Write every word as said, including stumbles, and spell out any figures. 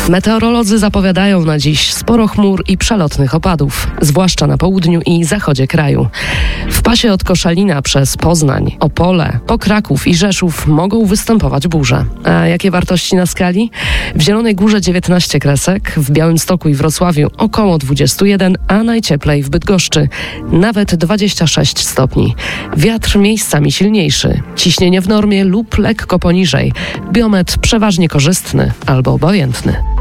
Meteorolodzy zapowiadają na dziś sporo chmur i przelotnych opadów, zwłaszcza na południu i zachodzie kraju. W pasie od Koszalina przez Poznań, Opole, po Kraków i Rzeszów mogą występować burze. A jakie wartości na skali? W Zielonej Górze dziewiętnaście kresek, w Białymstoku i Wrocławiu około dwadzieścia jeden, a najcieplej w Bydgoszczy nawet dwadzieścia sześć stopni. Wiatr miejscami silniejszy, ciśnienie w normie lub lekko poniżej. Biometr przeważnie korzystny albo obojętny.